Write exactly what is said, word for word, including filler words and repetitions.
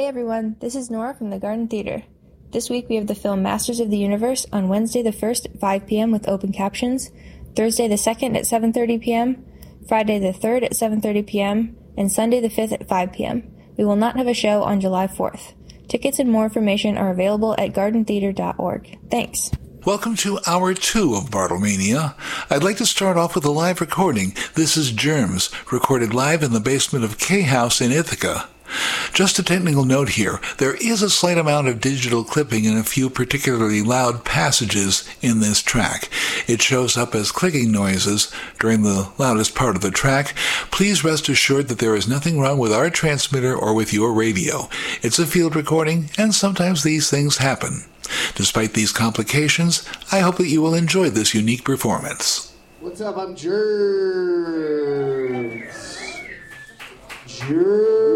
Hey everyone, this is Nora from the Garden Theater. This week we have the film Masters of the Universe on Wednesday the first at five p.m. with open captions, Thursday the second at seven thirty p.m., Friday the third at seven thirty p.m., and Sunday the fifth at five p.m. We will not have a show on July fourth. Tickets and more information are available at garden theater dot org. Thanks. Welcome to Hour two of Bartlemania. I'd like to start off with a live recording. This is Germs, recorded live in the basement of K-House in Ithaca. Just a technical note here, there is a slight amount of digital clipping in a few particularly loud passages in this track. It shows up as clicking noises during the loudest part of the track. Please rest assured that there is nothing wrong with our transmitter or with your radio. It's a field recording, and sometimes these things happen. Despite these complications, I hope that you will enjoy this unique performance. What's up? I'm Germs. Germs.